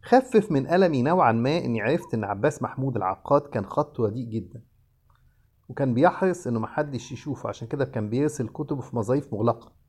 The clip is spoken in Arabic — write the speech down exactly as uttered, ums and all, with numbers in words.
خفف من ألمي نوعا ما إني عرفت إن عباس محمود العقاد كان خطه رديء جدا، وكان بيحرص إنه محدش يشوفه، عشان كده كان بيرسل كتبه في مظاريف مغلقة.